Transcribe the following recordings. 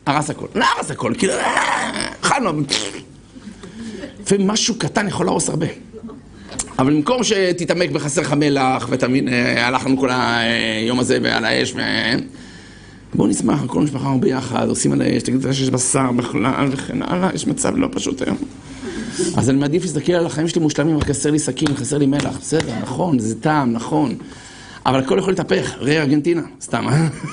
הרס הכל. לא הרס הכל, כאילו, אכלנו. ומשהו קטן יכול להרוס הרבה. אבל במקום שתתעמק בחסר לך מלח, ותבין, הלכנו כל היום הזה ועל האש, בואו נשמח, כל משפחה ביחד, עושים על האש, תגידו שיש בשר בכלל וכן הלאה, יש מצב לא פשוט היום. אז אני מעדיף להסתכל על החיים שלי מושלמים, רק חסר לי סכין, חסר לי מלח, בסדר, נכון, זה טעם, נכון. אבל הכל יכול להתהפך, ראה ארגנטינה, סתם,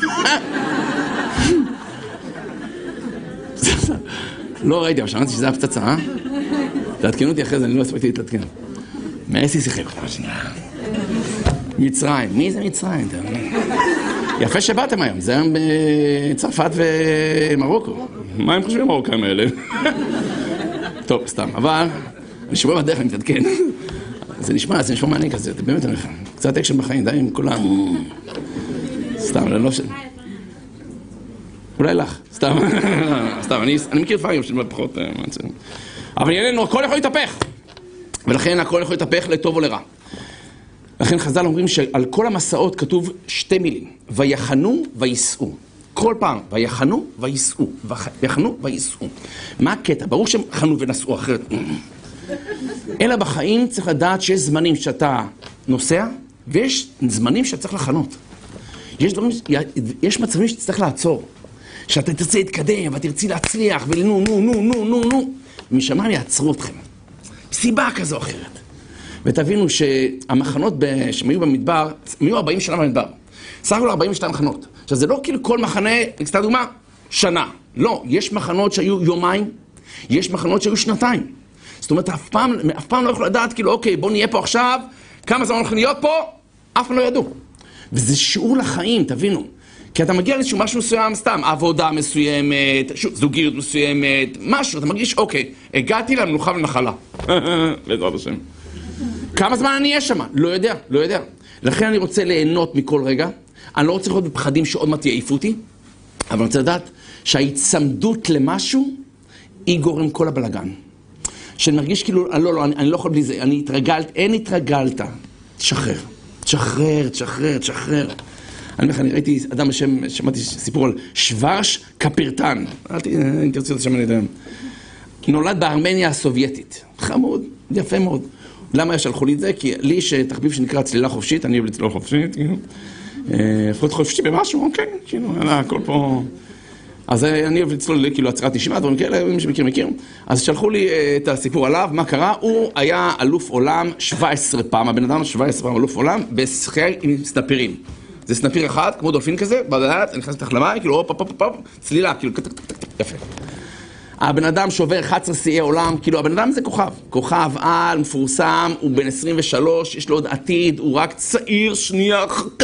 לא ראיתי, אבל שמעתי שזה היה פצצה, תעדכנו אותי אחרי זה, אני לא הספקתי להתעדכן. מאיזה שיחק בכלל שנייה? מצרים, מי זה מצרים? יפה שבאתם היום, זה היום בצרפת ומרוקו. מה הם חושבים המרוקאים האלה? טוב, סתם, אבל אני שבוע בדרך, אני מתעדכן. זה נשמע מעניין כזה, זה באמת הולך. קצת אקשן בחיים, די עם כולם. סתם, לא של... אולי לך, סתם. סתם, אני מכיר דברים של פחות... אבל ילנו, הכל יכול להתהפך. ולכן הכל יכול להתהפך לטוב או לרע. לכן חז"ל אומרים שעל כל המסעות כתוב שתי מילים. ויחנו וייסעו. כל פעם, ויחנו וייסעו. ויחנו וייסעו. מה הקטע? ברור שהם חנו ונסעו אחרת. אלא בחיים צריך לדעת שיש זמנים שאתה נוסע, ויש זמנים שאתה צריך לחנות. יש מצבים שתצטרך לעצור. שאתה תרצה להתקדם, ותרצי להצליח, ולנו, נו. ומשמיים יעצרו אתכם. סיבה כזו או אחרת. ותבינו שהמחנות שהם היו במדבר, הם היו 40 שנה במדבר. סך הכל 42 מחנות. עכשיו זה לא כאילו כל מחנה, סתם דוגמה, שנה. לא, יש מחנות שהיו יומיים, יש מחנות שהיו שנתיים. זאת אומרת, אף פעם לא יכול לדעת, כאילו, אוקיי, בוא נהיה פה עכשיו, כמה זמן הולכים להיות פה, אף פעם לא ידעו. וזה שיעור לחיים, תבינו. כי אתה מגיע לאיזשהו משהו מסוים, סתם, עבודה מסוימת, זוגיות מסוימת, משהו, אתה מרגיש, אוקיי, הגעתי למנוחה ונחלה. בעזרת השם. כמה זמן אני אהיה שם? לא יודע. לכן אני רוצה ליהנות מכל רגע, אני לא רוצה להיות בפחדים שעוד מעט יעיפו אותי, אבל אני רוצה לדעת שההצמדות למשהו היא גורם כל הבלגן. שאני מרגיש כאילו, לא, אני לא יכול בלי זה, אין התרגלת, תשחרר. אני ראיתי אדם בשם, שמעתי סיפור על שוורש קפירטן, אם תרצו את השם אני יודע. נולד בארמניה הסובייטית, חמוד, יפה מאוד. למה שלחו לי את זה? כי לי יש תחביב שנקרא צלילה חופשית, אני אוהב לצלול חופשית, כאילו. לפחות חופשי במשהו, אוקיי, כאילו, הכל פה... אז אני אוהב לצלול, כאילו, הצרת נשימה, דברים כאלה, מי שמכיר. אז שלחו לי את הסיפור עליו, מה קרה? הוא היה אלוף עולם 17 פעם, הבן אדם 17 פעם אלוף עולם, בשחייה עם סנפירים. זה סנפיר אחד, כמו דולפין כזה, בדעת, נכנס לתחת למים, כאילו, צלילה, כאילו, יפה. הבן אדם שובר 11 שיאי עולם, כאילו, הבן אדם זה כוכב על, מפורסם, הוא בן 23, יש לו עוד עתיד, הוא רק צעיר, שנייה,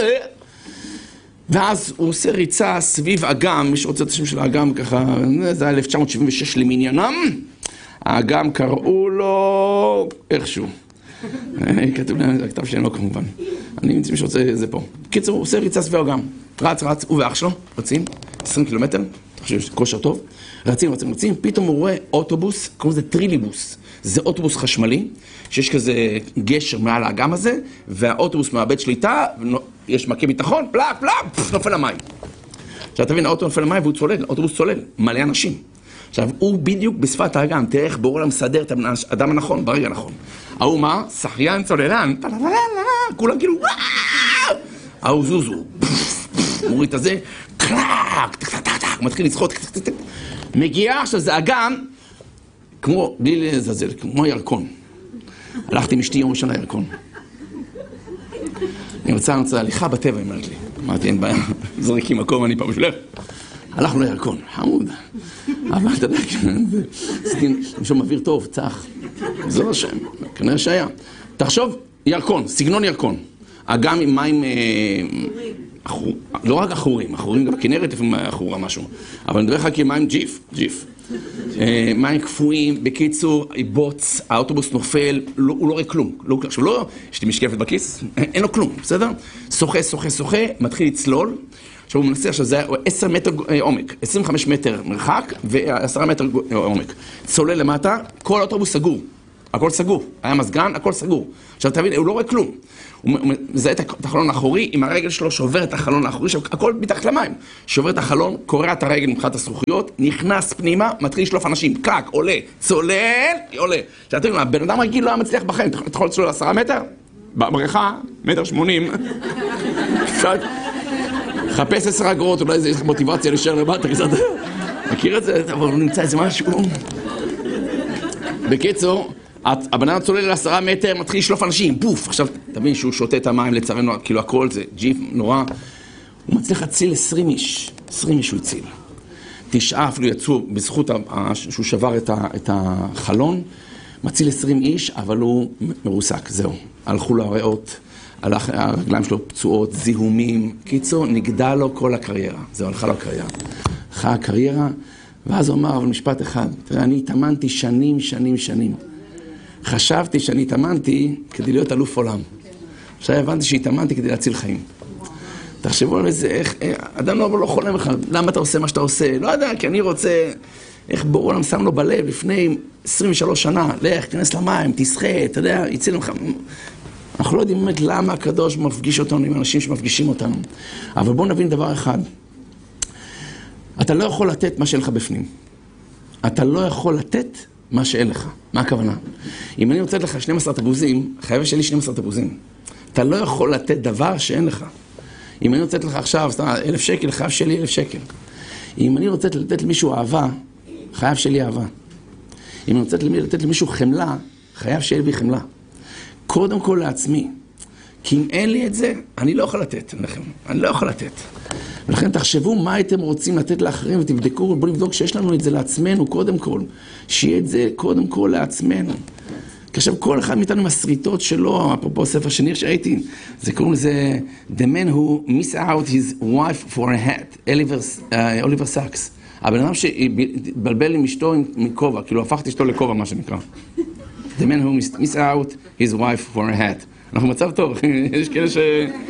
ואז הוא עושה ריצה סביב אגם, מי שרוצה את השם של האגם ככה, זה היה 1976 למניינם, האגם קראו לו איכשהו. כתוב לי, הכתב שלי לא כמובן. אני ממציא מי שרוצה, זה פה. קיצור, הוא עושה ריצה סביב אגם. רץ, הוא ואח שלו, רצים, 20 קילומטר, אתה חושב שיש כושר טוב, רצים, פתאום הוא רואה אוטובוס, קוראים לזה טריליבוס. זה אוטובוס חשמלי, שיש כזה גשר מעל האגם הזה, והאוטובוס מאבד שליטה, יש מכה ביטחון, פלאק, נופל למים. עכשיו תבין, האוטובוס נופל למים והוא צולל, האוטובוס צולל, מלא אנשים. עכשיו, הוא בדיוק בשפת האגם, תראה איך בורא לה מסדר את האדם הנכון, ברגע הנכון. ההוא מה? שחיין צוללן, כולם כאילו, ההוא זוזו, מוריד את הזה, מתחיל לצחות, מגיע, עכשיו זה אגם, כמו, בלי לזלזל, כמו ירקון. הלכתי עם אשתי יום ראשון לירקון. אני רוצה הליכה בטבע, היא אומרת לי. אמרתי, אין בעיה, זריקים מקום, אני פעם שלך. הלכנו לירקון, חמוד. אבל אתה יודע, משום אוויר טוב, צח. זו השם, כנראה שהיה. תחשוב, ירקון, סגנון ירקון. אגם עם מים, לא רק אחורים גם בכנרת לפעמים אחורה משהו. אבל אני מדבר לך כמים ג'יף. מים קפואים, בקיצור, בוץ, האוטובוס נופל, הוא לא רואה כלום. עכשיו לא, יש לי משקפת בכיס, אין לו כלום, בסדר? שוחה, מתחיל לצלול. עכשיו הוא מנסה, עכשיו זה 10 מטר עומק, 25 מטר מרחק ו10 מטר עומק. צולל למטה, כל האוטובוס סגור. הכל סגור. היה מזגן, הכל סגור. עכשיו תבין, הוא לא רואה כלום. הוא מזהה את החלון האחורי, עם הרגל שלו שובר את החלון האחורי, הכל מתחת למים. שובר את החלון, קורע את הרגל מבחינת הזכוכיות, נכנס פנימה, מתחיל לשלוף אנשים, קלק, עולה, צולל, עולה. עכשיו תראו, הבן אדם רגיל לא היה מצליח בחיים, אתה יכול לצלול 10 מטר? בבריכה, 1.80 מטר. אפשר לחפש 10 אגורות, אולי זה יש לך מוטיבציה להישאר למטה, קצת. מכיר את זה? אבל הוא נמצא איזה משהו. בקיצור, הבן אדם צולל 10 מטר, מתחיל לשלוף אנשים, בוף. עכשיו, תבין שהוא שותה את המים לצערנו, כאילו הכל זה ג'יפ נורא. הוא מצליח להציל 20 איש. 20 איש הוא הציל. 9 אפילו יצאו בזכות שהוא שבר את החלון. מציל 20 איש, אבל הוא מרוסק, זהו. הלכו לו הריאות, הרגליים שלו פצועות, זיהומים. קיצור, נגדע לו כל הקריירה. זהו, הלכה לו הקריירה. הלכה הקריירה, ואז הוא אמר, אבל משפט אחד, תראה, אני התאמנתי שנים. חשבתי שאני התאמנתי כדי להיות אלוף עולם. עכשיו הבנתי שהתאמנתי כדי להציל חיים. תחשבו על איזה, איך, אדם לא חולם לך, למה אתה עושה מה שאתה עושה? לא יודע, כי אני רוצה, איך בורא עולם שם לו בלב לפני 23 שנה, לך, תיכנס למים, תשחה, אתה יודע, יציל לך. אנחנו לא יודעים באמת למה הקדוש מפגיש אותנו עם אנשים שמפגישים אותנו. אבל בואו נבין דבר אחד. אתה לא יכול לתת מה שאין לך בפנים. אתה לא יכול לתת מה שאין לך. מה הכוונה? אם אני רוצה לך 12 תפוזים, חייב שלי 12 תפוזים. אתה לא יכול לתת דבר שאין לך. אם אני רוצה לך עכשיו 1,000 שקל, חייב שלי 1,000 שקל. אם אני רוצה לתת למישהו אהבה, חייב שלי אהבה. אם אני רוצה לתת למישהו חמלה, חייב שלי בי חמלה. קודם כל לעצמי. כי אם אין לי את זה, אני לא יכול לתת לכם. אני לא יכול לתת. ולכן תחשבו מה הייתם רוצים לתת לאחרים ותבדקו, בואו נבדוק שיש לנו את זה לעצמנו קודם כל. שיהיה את זה קודם כל לעצמנו. עכשיו כל אחד מאיתנו עם הסריטות שלו, אפרופו ספר שניר שהייתי, זה קוראים לזה The man who miss out his wife for a hat, אוליבר סאקס. הבן אדם שהתבלבל עם אשתו עם כובע, כאילו הפך את אשתו לכובע מה שנקרא. The man who miss out his wife for a hat. אנחנו מצב טוב, יש כאלה ש...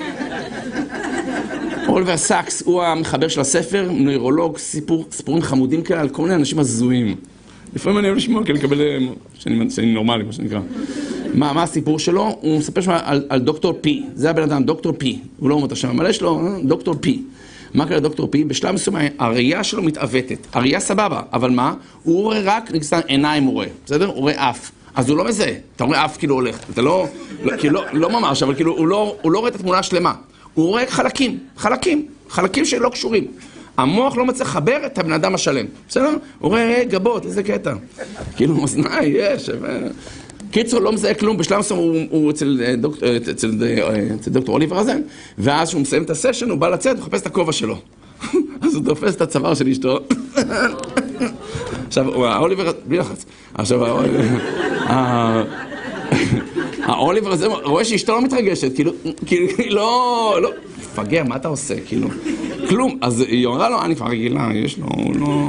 אוליבר סאקס הוא המחבר של הספר, נוירולוג, סיפורים חמודים כאלה על כל מיני אנשים הזויים. לפעמים אני אוהב לשמוע כאלה לקבל שאני נורמלי, מה שנקרא. מה הסיפור שלו? הוא מספר שם על דוקטור פי. זה הבן אדם, דוקטור פי. הוא לא אומר את השם, אבל יש לו דוקטור פי. מה קרה דוקטור פי? בשלב מסוים הראייה שלו מתעוותת. הראייה סבבה, אבל מה? הוא רואה רק, נגיד עיניים הוא רואה, בסדר? הוא רואה אף. אז הוא לא מזהה. אתה רואה אף כאילו הולך. אתה לא, כאילו, לא ממש, אבל כאילו הוא לא רואה את התמונה השלמה. הוא רואה חלקים שלא קשורים. המוח לא מצליח לחבר את הבן אדם השלם. בסדר? הוא רואה גבות, איזה קטע. כאילו, מזנאי, יש. קיצור, לא מזהה כלום. בשלב מסוים הוא אצל דוקטור אוליבר הזה, ואז שהוא מסיים את הסשן, הוא בא לצאת, הוא מחפש את הכובע שלו. אז הוא תופס את הצוואר של אשתו. עכשיו, האוליבר, בלי לחץ. עכשיו, האוליבר הזה רואה שאשתו לא מתרגשת, כאילו, לא, פגע, מה אתה עושה, כאילו, כלום. אז היא אומרה לו, אני כבר רגילה, יש לו, לא...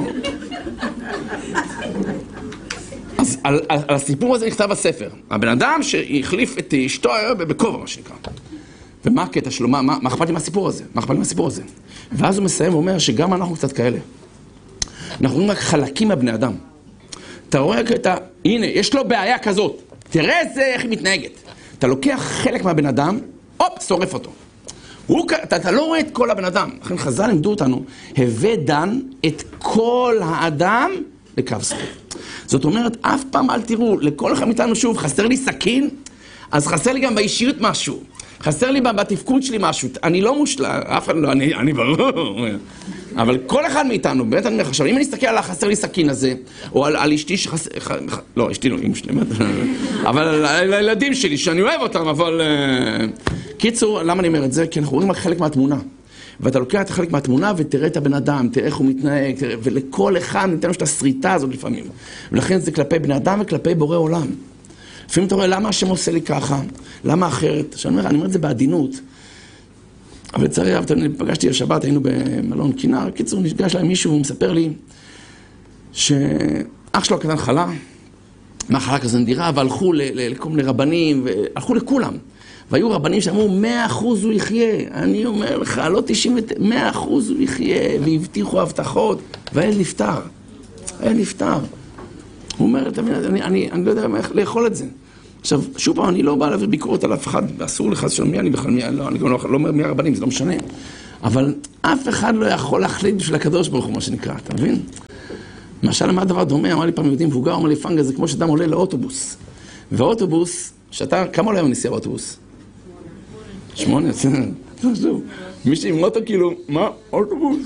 אז על הסיפור הזה נכתב הספר. הבן אדם שהחליף את אשתו בכובע, מה שנקרא. ומה הקטע שלו, מה אכפת לי מהסיפור הזה? ואז הוא מסיים ואומר שגם אנחנו קצת כאלה. אנחנו רואים רק חלקים מהבני אדם. אתה רואה קטע, הנה, יש לו בעיה כזאת. תראה איך היא מתנהגת. אתה לוקח חלק מהבן אדם, שורף אותו. אתה לא רואה את כל הבן אדם. לכן חז"ל לימדו אותנו, הווה דן את כל האדם לקו זכות. זאת אומרת, אף פעם אל תראו, לכל אחד מאיתנו שוב, חסר לי סכין, אז חסר לי גם באישיות משהו. חסר לי בתפקוד שלי משהו. אני לא מושלם, אף אחד לא, אני ברור. אבל כל אחד מאיתנו, באמת אני אומר, עכשיו, אם אני אסתכל על החסר לי סכין הזה, או על אשתי שחסר, לא, אשתי לא, אמא שלי, אבל על הילדים שלי, שאני אוהב אותם, אבל... קיצור, למה אני אומר את זה? כי אנחנו רואים רק חלק מהתמונה. ואתה לוקח את החלק מהתמונה ותראה את הבן אדם, תראה איך הוא מתנהג, ולכל אחד ניתן לו את הסריטה הזאת לפעמים. ולכן זה כלפי בני אדם וכלפי בורא עולם. לפעמים אתה רואה, למה השם עושה לי ככה? למה אחרת? אני אומר את זה בעדינות. אבל לצערי הרב, פגשתי השבת, היינו במלון כינר, קיצור, נפגש להם מישהו, הוא מספר לי שאח שלו הקטן חלה, מחלה כזה נדירה, והלכו לכל מיני רבנים, והלכו לכולם. והיו רבנים שאמרו, 100% הוא יחיה. אני אומר לך, לא 100% הוא יחיה, והבטיחו הבטחות, והילד נפטר. הוא אומר, אני לא יודע איך לאכול את זה. עכשיו, שוב פעם, אני לא בא להביא ביקורת על אף אחד, ואסור לך של מי אני בכלל, אני לא אומר מי הרבנים, זה לא משנה. אבל אף אחד לא יכול להחליט בשביל הקדוש ברוך הוא, מה שנקרא, אתה מבין? למשל, למה הדבר דומה? אמר לי פעם יהודי מבוגר, אמר לי פנגה, זה כמו שאדם עולה לאוטובוס. והאוטובוס, כמה עולה נסיעה באוטובוס? 8, מישהו עם אוטו כאילו, מה? אוטובוס?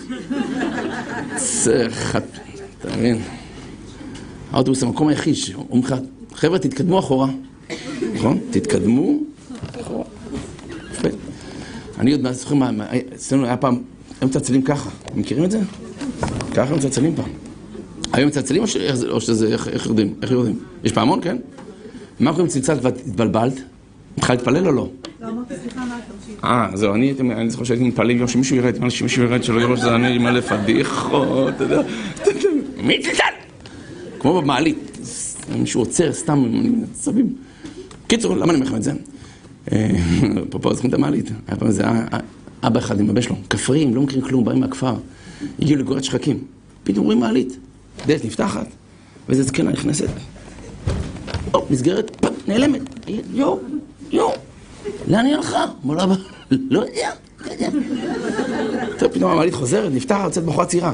אתה מבין? האוטובוס המקום היחיד שאומר לך, חבר'ה, תתקדמו אחורה. נכון? תתקדמו אחורה. יפה. אני עוד זוכר מה, אצלנו היה פעם, הם מצלצלים ככה. מכירים את זה? ככה הם מצלצלים פעם. היום מצלצלים או שזה, איך יודעים? יש פעמון, כן? מה קוראים צלצל והתבלבלת? התחלת להתפלל או לא? לא, אמרתי, סליחה, מה תמשיך? זהו, אני זוכר שהייתי מתפלל גם שמישהו ירד, שלא יראו שזה אני מלא פדיחות, אתה יודע. מי צלצל? כמו במעלית. מישהו עוצר, סתם, סבים. קיצור, למה אני אומר לכם את זה? פה זוכרים את המעלית. היה פעם איזה אבא אחד עם אבא שלו, כפריים, לא מכירים כלום, באים מהכפר. הגיעו לגורת שחקים. פתאום רואים מעלית. דלת נפתחת, ואיזה זקנה נכנסת. מסגרת, נעלמת. יו. לאן היא הלכה? מולה אבא, לא יודע. טוב, פתאום המעלית חוזרת, נפתחת, יוצאת בחורה צעירה.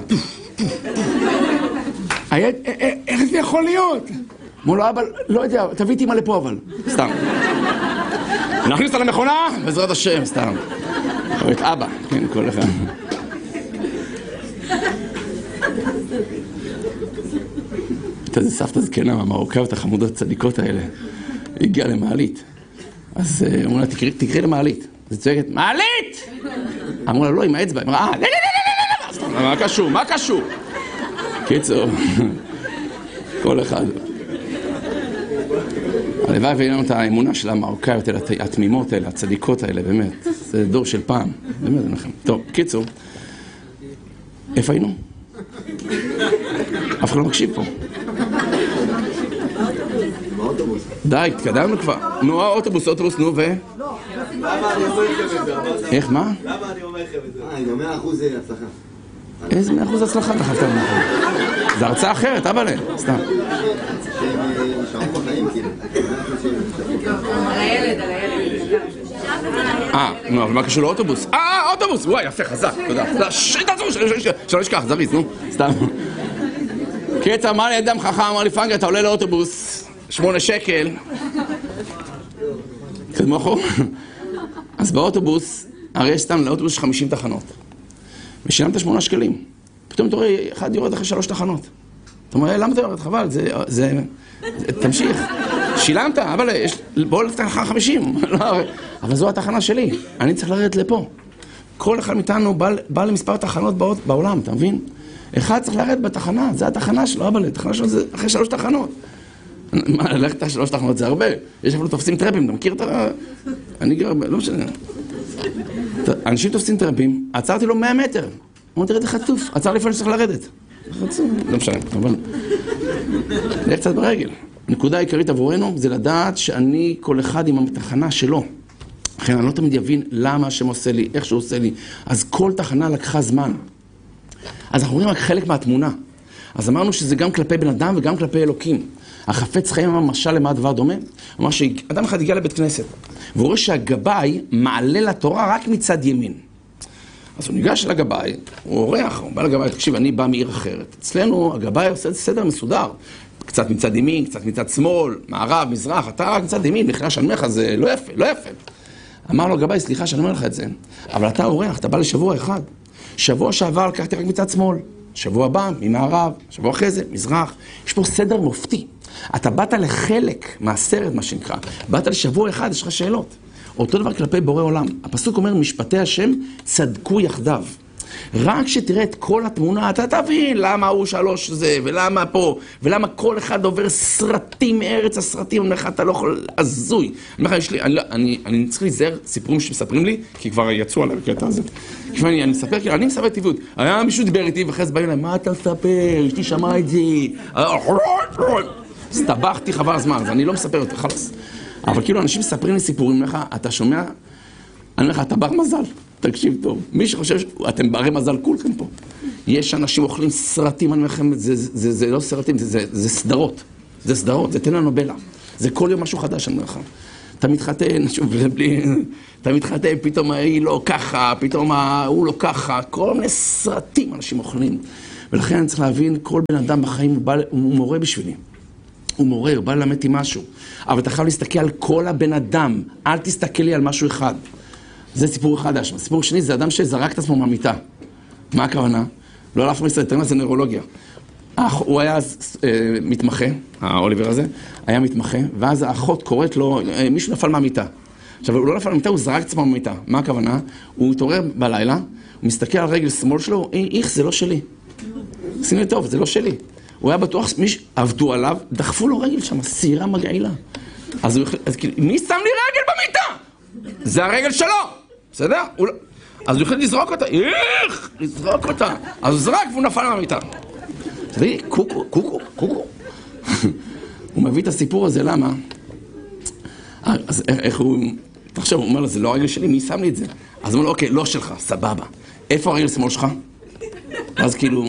איך זה יכול להיות? מולה אבא, לא יודע, תביא איתי מה לפה אבל. סתם. נכניס אותה למכונה, בעזרת השם, סתם. או את אבא, כן, כל אחד. אתה זה סבתא זקנה מהמרוקאיות החמודות הצדיקות האלה. הגיעה למעלית. אז אמרו לה, תקראי למעלית. אז צועקת, מעלית! אמרו לה, לא, עם האצבע. אמרה, לא. מה קשור? קיצור, כל אחד. הלוואי והיא לנו את האמונה של המרוקאיות האלה, התמימות האלה, הצדיקות האלה, באמת. זה דור של פעם. באמת, זה לכם. טוב, קיצור. איפה היינו? אף אחד לא מקשיב פה. באוטובוס. די, התקדמנו כבר. נו, אוטובוס, נו, ו... למה אני אומר לכם את זה? איך, מה? למה אני אומר לכם את זה? אני אומר 100% הצלחה. איזה 100% הצלחה אתה חייבת לנו? זה הרצאה אחרת, אבל סתם. נשארו בחיים, כאילו. על הילד. נו, אבל מה קשור לאוטובוס? אוטובוס! וואי, יפה, חזק, תודה. תעצור, שלא נשכח, זריז, נו, סתם. קיצר, אמר לי אדם חכם, אמר לי פנגה, אתה עולה לאוטובוס, 8 שקל. תדמו אחור. אז באוטובוס, הרי יש סתם לאוטובוס 50 תחנות. ושילמת 8 שקלים. פתאום אתה רואה, אחד יורד אחרי 3 תחנות. אתה אומר, למה אתה יורד? חבל, תמשיך. שילמת, אבל בואו לתחנה 50. אבל זו התחנה שלי. אני צריך לרדת לפה. כל אחד מאיתנו בא למספר תחנות בעולם, אתה מבין? אחד צריך לרדת בתחנה, זה התחנה שלו, אבל התחנה שלו זה אחרי 3 תחנות. מה, ללכת 3 תחנות זה הרבה. יש אפילו תופסים טרפים, אתה מכיר את ה... אני גר, לא משנה. אנשים תופסים טרפים, עצרתי לו 100 מטר. הוא תראה, זה חצוף. עצר לפני שצריך לרדת. חצוף, לא משנה, אבל... נלך קצת ברגל. נקודה העיקרית עבורנו זה לדעת שאני כל אחד עם התחנה שלו. לכן אני לא תמיד יבין למה השם עושה לי, איך שהוא עושה לי. אז כל תחנה לקחה זמן. אז אנחנו רואים רק חלק מהתמונה. אז אמרנו שזה גם כלפי בן אדם וגם כלפי אלוקים. החפץ חיים אמר משל למה הדבר דומה? אמר שאדם אחד הגיע לבית כנסת, והוא רואה שהגבאי מעלה לתורה רק מצד ימין. אז הוא ניגש לגבאי, הוא אורח, הוא בא לגבאי, תקשיב, אני בא מעיר אחרת. אצלנו הגבאי עושה סדר מסודר. קצת מצד ימין, קצת מצד שמאל, מערב, מזרח, אתה רק מצד ימין, בכלל שאני אומר לך, זה לא יפה, לא יפה. אמר לו הגבאי, סליחה שאני אומר לך את זה, אבל אתה אורח, אתה בא לשבוע אחד. שבוע שעבר לקחתי רק מצד שמאל. שבוע הבא, ממערב, שבוע אחרי זה, מזרח. יש פה סדר מופתי. אתה באת לחלק מהסרט, מה שנקרא. באת לשבוע אחד, יש לך שאלות. אותו דבר כלפי בורא עולם. הפסוק אומר, משפטי השם צדקו יחדיו. רק שתראה את כל התמונה, אתה תבין למה הוא 3 זה, ולמה פה, ולמה כל אחד עובר סרטים מארץ הסרטים. אני אומר לך, אתה לא יכול הזוי. אני צריך להיזהר סיפורים שמספרים לי, כי כבר יצאו עליי בקטע הזה. אני מספר, אני מספר טבעיות. היה מישהו דיבר איתי, ואחרי זה באים להם, מה אתה מספר? אשתי שמעה את זה. הסתבכתי חבל הזמן, אז אני לא מספר יותר, חלס. אבל כאילו אנשים מספרים לי סיפורים, אתה שומע? אני אומר לך, אתה בר מזל. תקשיב טוב. מי שחושב שאתם ברי מזל כולכם פה. יש אנשים אוכלים סרטים, אני אומר לכם, זה לא סרטים, זה סדרות. זה סדרות, זה טלנובלה. זה כל יום משהו חדש, אני אומר לך. אתה מתחתן, שוב, אתה מתחתן, פתאום היא לא ככה, פתאום הוא לא ככה, כל מיני סרטים אנשים אוכלים. ולכן אני צריך להבין, כל בן אדם בחיים הוא מורה בשבילי. הוא מורה, הוא בא ללמד אותי משהו. אבל אתה חייב להסתכל על כל הבן אדם, אל תסתכל לי על משהו אחד. זה סיפור אחד, סיפור שני זה אדם שזרק את עצמו מהמיטה. מה הכוונה? לא על אף מישראל, זה נוירולוגיה. הוא היה מתמחה, האוליבר הזה, היה מתמחה, ואז האחות קוראת לו, מישהו נפל מהמיטה. עכשיו, הוא לא נפל מהמיטה, הוא זרק את עצמו מהמיטה. מה הכוונה? הוא התעורר בלילה, הוא מסתכל על רגל שמאל שלו, איך, זה לא שלי. שימי טוב, זה לא שלי. הוא היה בטוח, עבדו עליו, דחפו לו רגל שם, סירה מגעילה. אז כאילו, מי שם לי רגל במיטה? זה הרגל שלו, בסדר? אז הוא החליט לזרוק אותה, לזרוק אותה. אז הוא זרק והוא נפל מהמיטה. תראי, קוקו. הוא מביא את הסיפור הזה, למה? אז איך הוא... תחשב, הוא אומר לו, זה לא הרגל שלי, מי שם לי את זה? אז הוא אומר לו, אוקיי, לא שלך, סבבה. איפה הרגל שמאל שלך? אז כאילו,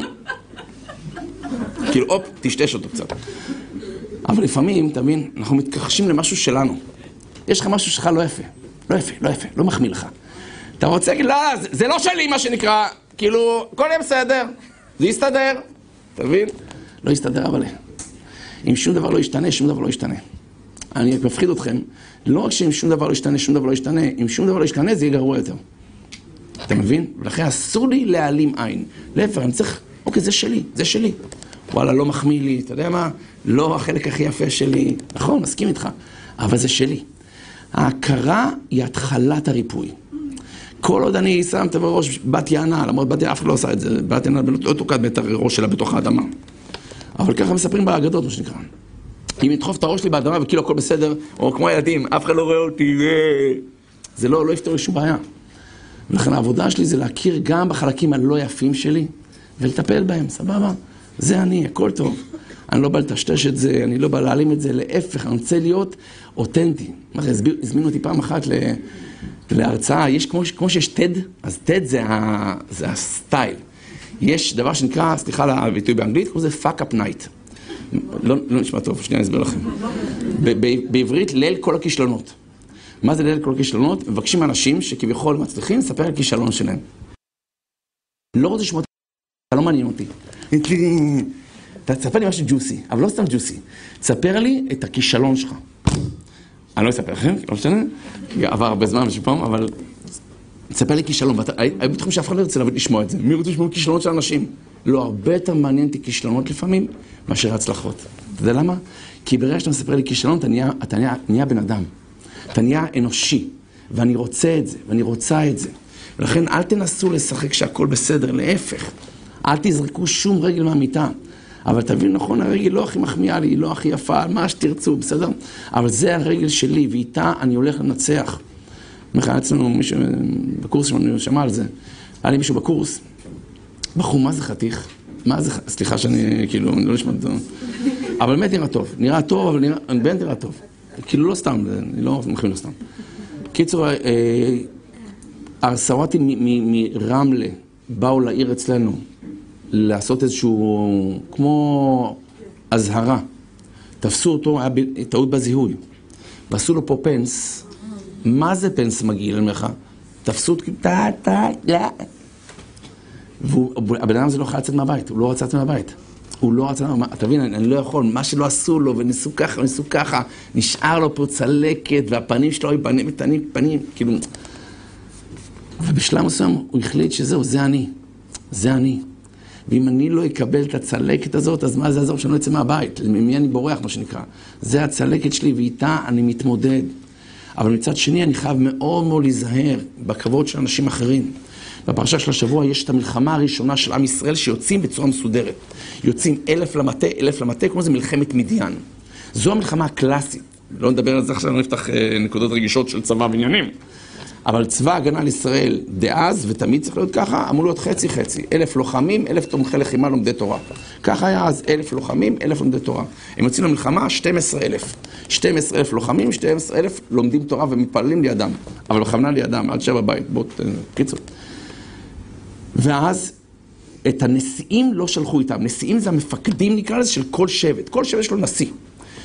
הופ, תשתש אותו קצת. אבל לפעמים, תבין, אנחנו מתכחשים למשהו שלנו. יש לך משהו שלך לא יפה, לא מחמיא לך. אתה רוצה להגיד, לא, זה לא שלי, מה שנקרא, כאילו, הכל יהיה בסדר, זה יסתדר, תבין? לא יסתדר, אבל אם שום דבר לא ישתנה, שום דבר לא ישתנה. אני מפחיד אתכם, לא רק שאם שום דבר לא ישתנה, שום דבר לא ישתנה, אם שום דבר לא ישתנה, זה יהיה גרוע יותר. אתה מבין? ולכן אסור לי להעלים עין. להפך, אני צריך, אוקיי, זה שלי. וואלה, לא מחמיא לי, אתה יודע מה? לא החלק הכי יפה שלי. נכון, מסכים איתך, אבל זה שלי. ההכרה היא התחלת הריפוי. כל עוד אני שמתי בראש בת יענה, למרות בת יענה, אף אחד לא עושה את זה, בת יענה לא תוקד את הראש שלה בתוך האדמה. אבל ככה מספרים באגדות, מה שנקרא. אם ידחוף את הראש שלי באדמה וכאילו הכל בסדר, או כמו הילדים, אף אחד לא רואה אותי, זה לא יפתור לי שום בעיה. ולכן העבודה שלי זה להכיר גם בחלקים הלא יפים שלי, ולטפל בהם, סבבה? זה אני, הכל טוב. אני לא בא לטשטש את זה, אני לא בא להעלים את זה, להפך, אני רוצה להיות אותנטי. הזמינו אותי פעם אחת להרצאה, יש כמו שיש TED, אז TED זה הסטייל. יש דבר שנקרא, סליחה על הביטוי באנגלית, קוראים לזה fuck up night. לא נשמע טוב, שנייה, אני אסביר לכם. בעברית, ליל כל הכישלונות. מה זה ליל כל הכישלונות? מבקשים אנשים שכביכול מצליחים לספר על הכישלון שלהם. לא רוצה לשמוע, אתה לא מעניין אותי. אתה תספר לי משהו ג'וסי, אבל לא סתם ג'וסי. תספר לי את הכישלון שלך. אני לא אספר לכם, לא משנה, עבר הרבה זמן בשביל פעם, אבל תספר לי כישלון, היו בתחום שאף אחד לא ירצה לשמוע את זה. מי רוצה לשמוע כישלונות של אנשים? לא, הרבה יותר מעניין אותי כישלונות לפעמים, מאשר הצלחות. אתה יודע למה? כי ברגע שאתה מספר לי כישלון, אתה נהיה בן אדם. אתה נהיה אנושי, ואני רוצה את זה, ואני רוצה את זה. ולכן אל תנסו לשחק שהכל בסדר, להפך. אל תזרקו שום רגל מהמיטה. אבל תבין, נכון, הרגל לא הכי מחמיאה לי, לא הכי יפה, מה שתרצו, בסדר? אבל זה הרגל שלי, ואיתה אני הולך לנצח. מכן אצלנו מישהו בקורס שלנו שמע על זה. היה לי מישהו בקורס, בחור, מה זה חתיך? מה זה, סליחה שאני כאילו, אני לא נשמע טוב. אבל באמת נראה טוב, אבל באמת נראה טוב. כאילו לא סתם, אני לא מכין לו סתם. קיצור, הרסוואטים מרמלה באו לעיר אצלנו לעשות איזשהו, כמו הזהרה. תפסו אותו, היה טעות בזיהוי. ועשו לו פה פנס. מה זה פנס מגעיל, אני אומר לך? תפסו אותו, והבן אדם הזה לא יכול לצאת מהבית, הוא לא רצה לצאת מהבית. הוא לא רצה, אתה מבין, אני לא יכול, מה שלא עשו לו, וניסו ככה, נשאר לו פה צלקת, והפנים שלו היו פנים, כאילו. ובשלב מסוים הוא החליט שזהו, זה אני. ואם אני לא אקבל את הצלקת הזאת, אז מה זה יעזור שאני לא אצא מהבית? ממי אני בורח, מה שנקרא. זה הצלקת שלי, ואיתה אני מתמודד. אבל מצד שני, אני חייב מאוד מאוד להיזהר בכבוד של אנשים אחרים. בפרשה של השבוע יש את המלחמה הראשונה של עם ישראל שיוצאים בצורה מסודרת. יוצאים 1,000 למטה, כמו זה מלחמת מדיין. זו המלחמה הקלאסית. לא נדבר על זה עכשיו, לא נפתח נקודות רגישות של צבא ועניינים. אבל צבא הגנה לישראל דאז, ותמיד צריך להיות ככה, אמור להיות חצי. 1,000 לוחמים, 1,000 תומכי לחימה לומדי תורה. ככה היה אז 1,000 לוחמים, 1,000 לומדי תורה. הם יוצאים למלחמה 12,000. 12,000 לוחמים, 12,000 לומדים תורה ומתפללים לידם. אבל בכוונה לידם, עד שבע בית, קיצור. ואז את הנשיאים לא שלחו איתם. נשיאים זה המפקדים, נקרא לזה, של כל שבט. כל שבט יש לו נשיא.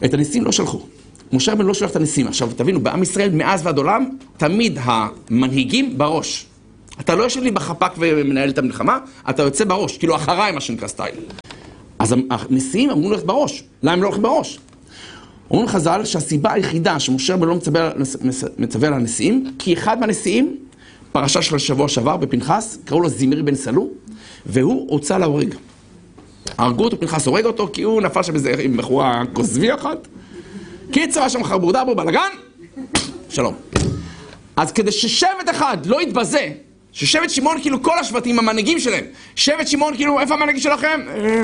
את הניסים לא שלחו. משה רבנו לא שולח את הניסים. עכשיו, תבינו, בעם ישראל, מאז ועד עולם, תמיד המנהיגים בראש. אתה לא יושב לי בחפק ומנהל את המלחמה, אתה יוצא בראש, כאילו אחריי, מה שנקרא סטייל. אז הניסים אמרו ללכת בראש. למה הם לא הולכים בראש? אומרים חז"ל שהסיבה היחידה שמשה רבנו לא מצווה על הנשיאים, כי אחד מהנשיאים, פרשה של השבוע שעבר בפנחס, קראו לו זמרי בן סלו, והוא הוצא להורג. הרגו אותו, פנחס הורג אותו, כי הוא נפל שם איזה עם בחורה כוזבי אחת. קיצר, שם חרבורדה בו, בלגן, שלום. אז כדי ששבט אחד לא יתבזה, ששבט שמעון כאילו כל השבטים המנהיגים שלהם, שבט שמעון כאילו, איפה המנהיגים שלכם?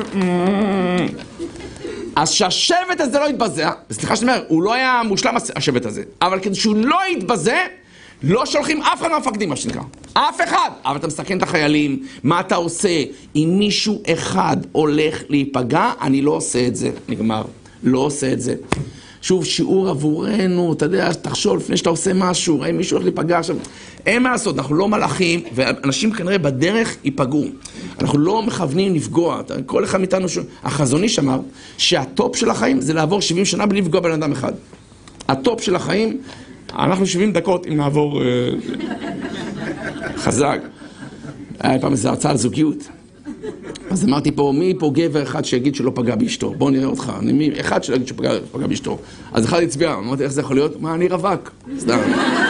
אז שהשבט הזה לא יתבזה, סליחה שאני אומר, הוא לא היה מושלם השבט הזה, אבל כדי שהוא לא יתבזה, לא שולחים אף אחד מהמפקדים, מה שנקרא. אף אחד. אבל אתה מסכן את החיילים, מה אתה עושה? אם מישהו אחד הולך להיפגע, אני לא עושה את זה. נגמר. לא עושה את זה. שוב, שיעור עבורנו, אתה יודע, תחשוב לפני שאתה עושה משהו, אם מישהו הולך להיפגע עכשיו, אין מה לעשות, אנחנו לא מלאכים, ואנשים כנראה בדרך ייפגעו. אנחנו לא מכוונים לפגוע. כל אחד מאיתנו, החזון איש אמר, שהטופ של החיים זה לעבור 70 שנה בלי לפגוע בן אדם אחד. הטופ של החיים, אנחנו 70 דקות אם נעבור חזק. היה פעם איזו הרצאה על זוגיות. אז אמרתי פה, מי פה גבר אחד שיגיד שלא פגע באשתו? בוא נראה אותך. מי אחד שיגיד שפגע באשתו. אז אחד הצביע, אמרתי, איך זה יכול להיות? מה, אני רווק. סתם.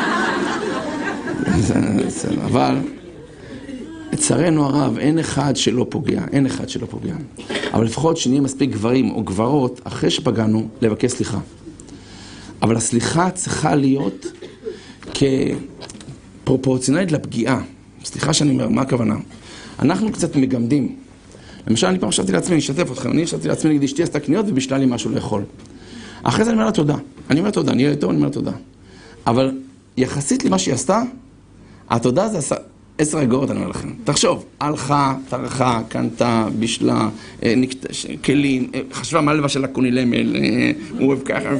אבל, לצערנו הרב, אין אחד שלא פוגע. אין אחד שלא פוגע. אבל לפחות שנהיה מספיק גברים או גברות, אחרי שפגענו, לבקש סליחה. אבל הסליחה צריכה להיות כפרופורציונלית לפגיעה. סליחה שאני אומר, מה הכוונה? אנחנו קצת מגמדים. למשל, אני פעם חשבתי לעצמי, אני אשתף אתכם, אני חשבתי לעצמי, נגיד, אשתי עשתה קניות ובישלה לי משהו לאכול. אחרי זה אני אומר לה תודה. אני אומר תודה, אני אהיה איתו, אני אומר תודה. אבל יחסית למה שהיא עשתה, התודה זה 10 אגורות, אני אומר לכם. תחשוב, הלכה, טרחה, קנתה, בישלה, כלים, חשבה מה לבשל לקוני למל, הוא אוהב ככה,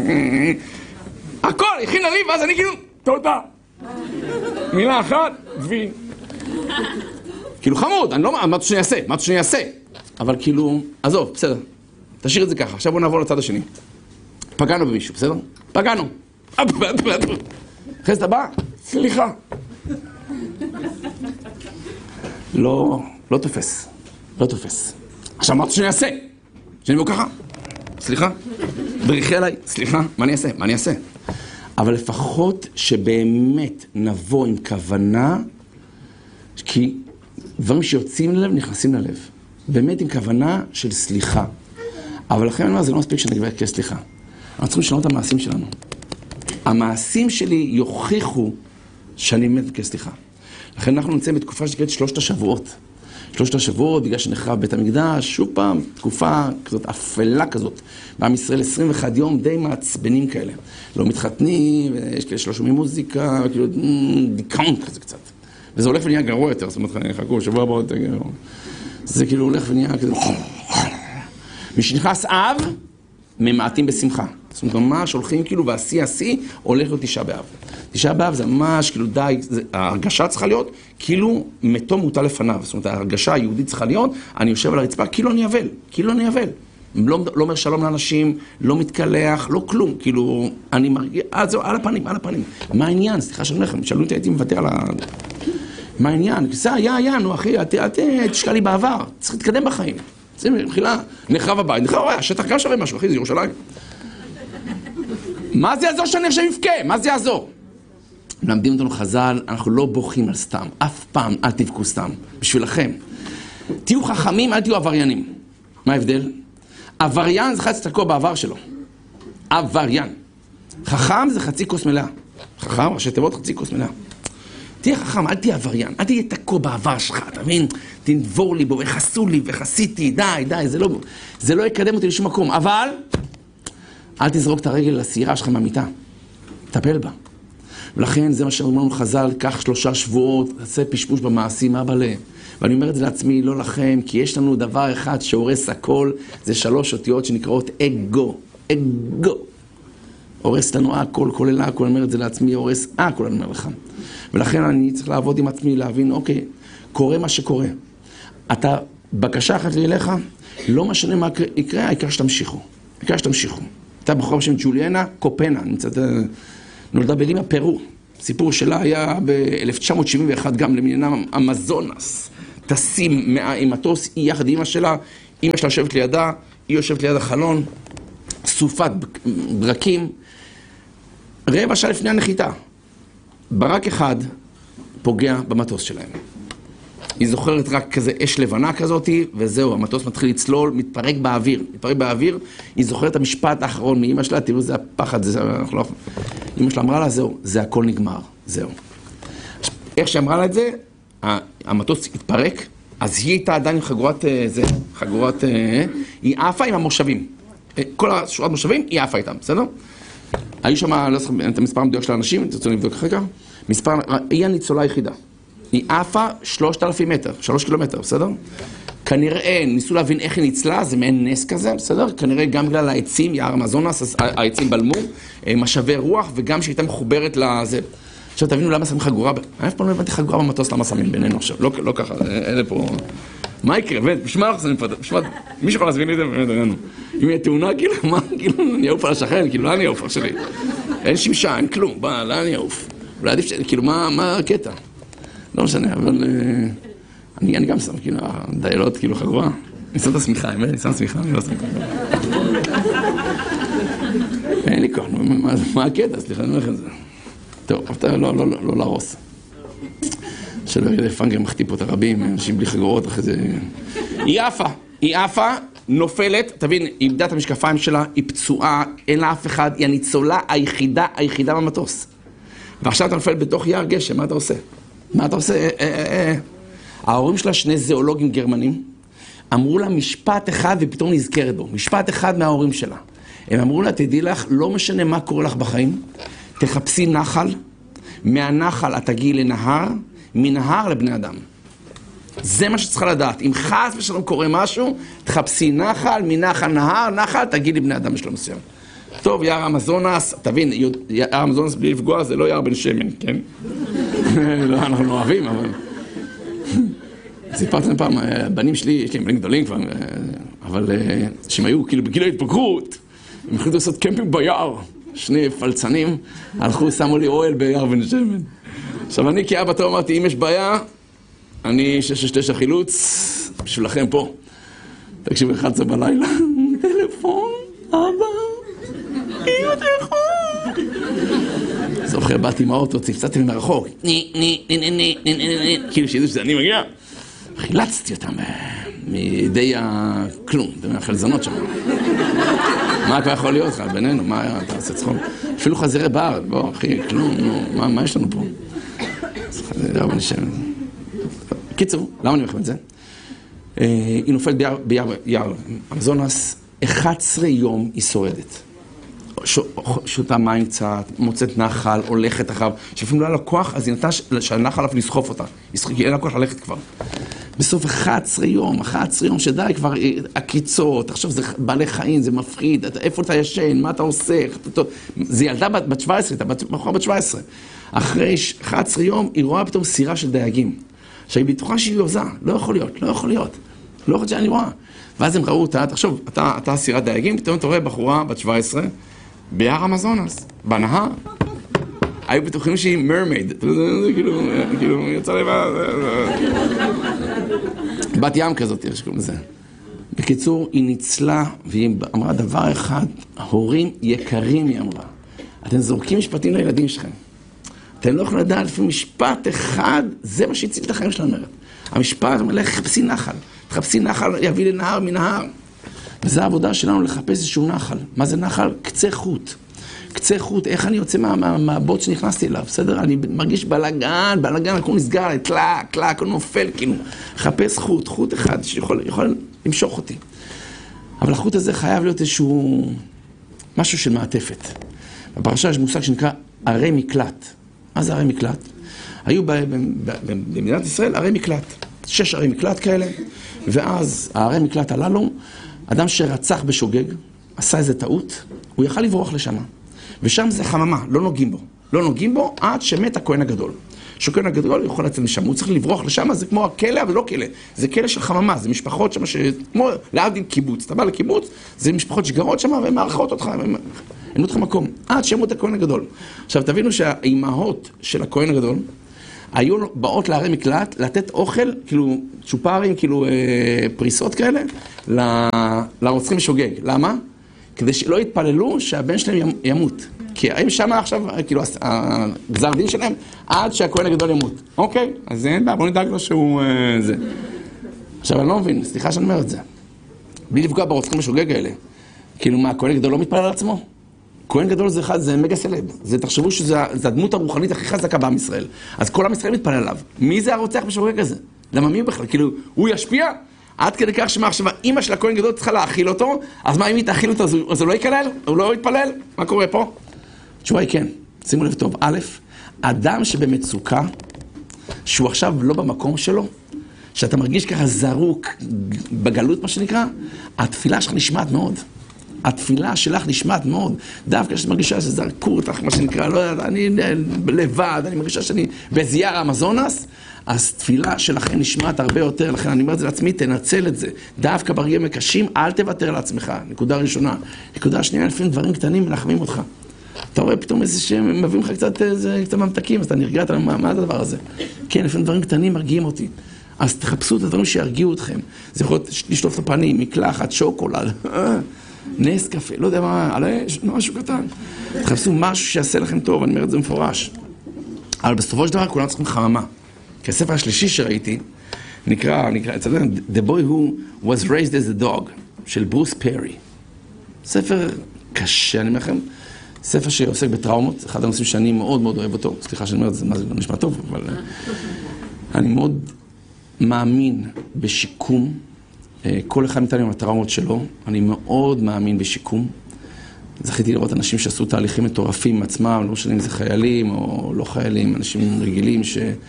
הכל, הכינה לי, ואז אני כאילו, תודה. מילה אחת, וי. כאילו חמוד, אני לא, מה אתה שאני אעשה? אבל כאילו, עזוב, בסדר. תשאיר את זה ככה, עכשיו בוא נעבור לצד השני. פגענו במישהו, בסדר? פגענו. אחרי זה הבא, סליחה. לא תופס. לא תופס. עכשיו מה אתה שאני אעשה? שאני בוא ככה? סליחה? בריחי עליי, סליחה? מה אני אעשה? אבל לפחות שבאמת נבוא עם כוונה, כי דברים שיוצאים ללב נכנסים ללב. באמת עם כוונה של סליחה. אבל לכן אני אומר, זה לא מספיק שנגבה כסליחה. אנחנו צריכים לשנות את המעשים שלנו. המעשים שלי יוכיחו שאני באמת כסליחה. לכן אנחנו נמצאים בתקופה שנקראת 3 השבועות. 3 השבועות, בגלל שנחרב בית המקדש, שוב פעם, תקופה כזאת, אפלה כזאת. בעם ישראל 21 יום די מעצבנים כאלה. לא מתחתנים, יש כאלה שלא שומעים מוזיקה, כאילו דיכאון כזה קצת. וזה הולך ונהיה גרוע יותר, זאת אומרת, חכו, שבוע הבא יותר גרוע. זה כאילו הולך ונהיה כזה... משנכנס אב, ממעטים בשמחה. זאת אומרת, ממש הולכים כאילו, והשיא הולך להיות 9 באב. 9 באב זה ממש כאילו די, ההרגשה צריכה להיות כאילו מתו מוטל לפניו. זאת אומרת, ההרגשה היהודית צריכה להיות, אני יושב על הרצפה, כאילו אני אבל. לא אומר שלום לאנשים, לא מתקלח, לא כלום. כאילו, אני מרגיע, על הפנים. מה העניין? סליחה שאני לכם, שאלו אותי, הייתי מוותר על ה... מה העניין? זה היה, נו אחי, תשקע לי בעבר. צריך להתקדם בחיים. זה מחילה, נחרב הבית, השטח גם שווה משהו, אחי, זה ירושלים. מה זה יעזור שאני עכשיו יבכה? מה זה יעזור? מלמדים אותנו חז"ל, אנחנו לא בוכים על סתם. אף פעם אל תבכו סתם. בשבילכם. תהיו חכמים, אל תהיו עבריינים. מה ההבדל? עבריין זה חצי תקוע בעבר שלו. עבריין. חכם זה חצי כוס מלאה. חכם, ראשי תיבות, חצי כוס מלאה. תהיה חכם, אל תהיה עבריין, אל תהיה תקוע בעבר שלך, אתה מבין? תנבור לי בו, וחסו לי, וחסיתי, די, זה לא יקדם אותי לשום מקום, אבל אל תזרוק את הרגל לסעירה שלך מהמיטה, תטפל בה. ולכן זה מה שאומרנו חז"ל, קח 3 שבועות, תעשה פשפוש במעשים, אבא לה. ואני אומר את זה לעצמי, לא לכם, כי יש לנו דבר אחד שהורס הכל, זה 3 אותיות שנקראות אגו. הורס לנו הכל, כולל הכל, אני אומר את זה לעצמי, הורס הכל, אני אומר לך. ולכן אני צריך לעבוד עם עצמי, להבין, אוקיי, קורה מה שקורה. אתה, בקשה אחת לי אליך, לא משנה מה יקרה, העיקר שתמשיכו. הייתה בחורה בשם ג'וליאנה קופנה, נולדה בלימה, פרו. סיפור שלה היה ב-1971 גם למדינה אמזונס. טסים עם מטוס, היא יחד עם אמא שלה יושבת לידה, היא יושבת ליד החלון, סופת ברקים. רבע שעה לפני הנחיתה, ברק אחד פוגע במטוס שלהם. היא זוכרת רק כזה אש לבנה כזאת, וזהו, המטוס מתחיל לצלול, מתפרק באוויר. היא זוכרת את המשפט האחרון מאמא שלה, תראו, זה הפחד, אמא שלה אמרה לה, זהו, זה הכל נגמר, זהו. איך שאמרה לה את זה, המטוס התפרק, אז היא הייתה עדיין עם חגורת, היא עפה עם המושבים. כל השורת מושבים, היא עפה איתם, בסדר? היו שם, לא זוכר את המספר המדויק של האנשים, תרצו לבדוק אחר כך, היא הניצולה היחידה. היא עפה 3,000 מטר, 3 קילומטר, בסדר? כנראה, ניסו להבין איך היא ניצלה, זה מעין נס כזה, בסדר? כנראה גם בגלל העצים, יער אמזונס, העצים בלמו, משאבי רוח, וגם שהייתה מחוברת לזה. עכשיו תבינו למה שמים חגורה, אני אף פעם לא הבנתי חגורה במטוס, למה שמים בינינו עכשיו, לא ככה, אלה פה... מה יקרה? באמת, בשביל מה אנחנו שמים פה? מישהו יכול להסביר לי את זה? באמת, איננו. אם יהיה תאונה, כאילו, מה? כאילו, אני אעוף על השכן, כאילו, לאן אני אעוף שלי? אין שמשה, אין כלום, לאן אני אעוף? אולי עדיף כאילו, מה הקטע? לא משנה, אבל... אני גם שם, כאילו, דיילות, כאילו, חגורה. אני שם את השמיכה, אני שם שמיכה, אני לא שם חגורה. אין לי כוח, מה הקטע? סליחה, אני אומר לכם את זה. טוב, אבל לא להרוס. שלא יראה פאנגר מחטיא פה את הרבים, אנשים בלי חגורות אחרי זה... היא עפה, נופלת, תבין, היא איבדה את המשקפיים שלה, היא פצועה, אין לה אף אחד, היא הניצולה היחידה במטוס. ועכשיו אתה נופל בתוך יער גשם, מה אתה עושה? ההורים שלה, שני זואולוגים גרמנים, אמרו לה משפט אחד ופתאום נזכרת בו, משפט אחד מההורים שלה. הם אמרו לה, תדעי לך, לא משנה מה קורה לך בחיים, תחפשי נחל, מהנחל את תגיעי לנהר, מנהר לבני אדם. זה מה שצריכה לדעת. אם חס ושלום קורה משהו, תחפשי נחל, מנחל נחל, תגיעי לבני אדם בשלום מסוים. טוב, יער אמזונס, תבין, יער אמזונס בלי לפגוע, זה לא יער בן שמן, כן? לא, אנחנו לא אוהבים, אבל... סיפרתם פעם, הבנים שלי, יש להם בנים גדולים כבר, אבל שהם היו כאילו בגיל ההתבגרות, הם החליטו לעשות קמפינג ביער. שני פלצנים הלכו, שמו לי אוהל ביער בן שמן. עכשיו אני כאבא טוב אמרתי, אם יש בעיה, אני 669 חילוץ, בשבילכם פה. תקשיב, 11 בלילה, טלפון, אבא, אם אתה יכול. זוכר, באתי מהאוטו, צפצתי מרחוק, כאילו שידעו שזה אני מגיע. חילצתי אותם מידי הכלום, מהחלזונות שם. מה כבר יכול להיות לך בינינו? מה אתה עושה צחוק? אפילו חזירי בר, בוא אחי, כלום, מה יש לנו פה? חזירי בר נשאר. קיצור, למה אני אומר את זה? היא נופלת ביער אמזונס, 11 יום היא שורדת. שותה מים קצת, מוצאת נחל, הולכת אחריו, שאפילו לא היה לה כוח, אז היא נתנה שהנחל עליו לסחוף אותה. אין לה כוח ללכת כבר. בסוף 11 יום שדי כבר הקיצות, עכשיו זה בעלי חיים, זה מפחיד, איפה אתה ישן, מה אתה עושה, זה ילדה בת 17, בחורה בת 17. אחרי 11 יום היא רואה פתאום סירה של דייגים, שהיא בטוחה שהיא עוזה, לא יכול להיות שאני רואה. ואז הם ראו אותה, תחשוב, אתה סירת דייגים, פתאום אתה רואה בחורה בת 17, ביער אמזונס, בנהר. היו בטוחים שהיא מרמייד, זה כאילו, יצא לבד, בת ים כזאת, יש קוראים לזה. בקיצור, היא ניצלה, והיא אמרה דבר אחד, הורים יקרים, היא אמרה. אתם זורקים משפטים לילדים שלכם. אתם לא יכולים לדעת, לפעמים משפט אחד, זה מה שהציל את החיים שלה, אומרת. המשפט, אומר, לך, תחפשי נחל, יביא לנהר מנהר. וזו העבודה שלנו, לחפש איזשהו נחל. מה זה נחל? קצה חוט, איך אני יוצא מהבוט שנכנסתי אליו, בסדר? אני מרגיש בלגן, הכל נסגר, טלק, הכל נופל, כאילו. חפש חוט אחד שיכול למשוך אותי. אבל החוט הזה חייב להיות איזשהו משהו של מעטפת. בפרשה יש מושג שנקרא ערי מקלט. מה זה ערי מקלט? היו במדינת ישראל ערי מקלט. 6 ערי מקלט כאלה, ואז הערי מקלט הללו, אדם שרצח בשוגג, עשה איזה טעות, הוא יכל לברוח לשם. ושם זה חממה, לא נוגעים בו עד שמת הכהן הגדול. שכהן הגדול יכול לצאת משם, הוא צריך לברוח לשם, זה כמו הכלא, אבל לא כלא, זה כלא של חממה, זה משפחות שם, כמו להבדיל קיבוץ, אתה בא לקיבוץ, זה משפחות שגרות שם, והן מארחות אותך, אין אותך מקום, עד שימות הכהן הגדול. עכשיו תבינו שהאימהות של הכהן הגדול, היו באות לערי מקלט, לתת אוכל, כאילו צ'ופרים, כאילו פריסות כאלה, לרוצחים בשוגג. למה? כדי שלא יתפללו שהבן שלהם ימות. כי הם שם עכשיו, כאילו, הגזר דין שלהם, עד שהכהן הגדול ימות. אוקיי, אז אין בעיה, בוא נדאג לו שהוא זה. עכשיו, אני לא מבין, סליחה שאני אומר את זה. בלי לפגוע ברוצחים בשוגג האלה. כאילו מה, הכהן הגדול לא מתפלל על עצמו? כהן גדול זה מגה סלב. זה, תחשבו שזה הדמות הרוחנית הכי חזקה בעם ישראל. אז כל עם ישראל מתפלל עליו. מי זה הרוצח בשוגג הזה? למה מי בכלל? כאילו, הוא ישפיע? עד כדי כך שמעכשיו, אמא של הכהן גדול צריכה להאכיל אותו, אז מה אם היא תאכיל אותו, אז הוא לא יקלל? הוא לא יתפלל? מה קורה פה? התשובה היא כן. שימו לב טוב. א', אדם שבמצוקה, שהוא עכשיו לא במקום שלו, שאתה מרגיש ככה זרוק בגלות, מה שנקרא, התפילה שלך נשמעת מאוד. התפילה שלך נשמעת מאוד. דווקא כשאת מרגישה שזרקו אותך, מה שנקרא, לא יודע, אני לבד, אני מרגישה שאני בזייר המזונס, אז תפילה שלכם נשמעת הרבה יותר. לכן אני אומר את זה לעצמי, תנצל את זה. דווקא ברגעים הקשים, אל תוותר לעצמך. נקודה ראשונה. נקודה שנייה, לפעמים דברים קטנים מנחמים אותך. אתה רואה פתאום איזה שהם מביאים לך קצת ממתקים, אז אתה נרגעת, מה זה הדבר הזה? כן, לפעמים דברים קטנים מרגיעים אותי. אז תחפשו את הדברים שירגיעו אתכם. זה יכול לשטוף את הפנים, מקלחת, שוקולד, נס קפה, לא יודע מה, על האש, משהו קטן. תחפשו משהו שיעשה לכם טוב, אני אומר את זה מפורש. אבל בסופו של דבר כולם צריכים חממה. כי הספר השלישי שראיתי, נקרא, The Boy Who Was Raised as a Dog, של ברוס פרי. ספר קשה, אני אומר לכם, ספר שעוסק בטראומות, אחד הנושאים שאני מאוד מאוד אוהב אותו. סליחה שאני אומר את זה, מה זה לא נשמע טוב, אבל אני מאוד מאמין בשיקום. כל אחד מאיתנו עם הטראומות שלו, אני מאוד מאמין בשיקום. זכיתי לראות אנשים שעשו תהליכים מטורפים עם עצמם, לא משנה אם זה חיילים או לא חיילים, אנשים רגילים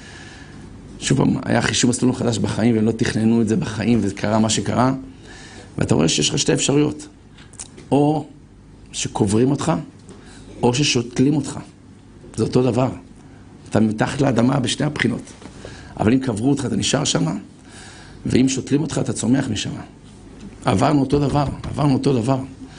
שוב פעם, היה חישוב מסלול חדש בחיים והם לא תכננו את זה בחיים וזה קרה מה שקרה. ואתה רואה שיש לך שתי אפשרויות. או שקוברים אותך, או ששותלים אותך. זה אותו דבר. אתה מתחת לאדמה בשני הבחינות. אבל אם קברו אותך, אתה נשאר שם, ואם שותלים אותך, אתה צומח משם. עברנו אותו דבר.